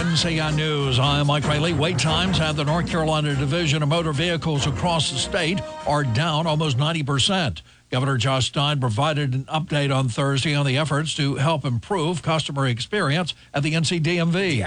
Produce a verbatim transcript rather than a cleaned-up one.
N C N News, I'm Mike Rayleigh. Wait times at the North Carolina Division of Motor Vehicles across the state are down almost ninety percent. Governor Josh Stein provided an update on Thursday on the efforts to help improve customer experience at the N C D M V.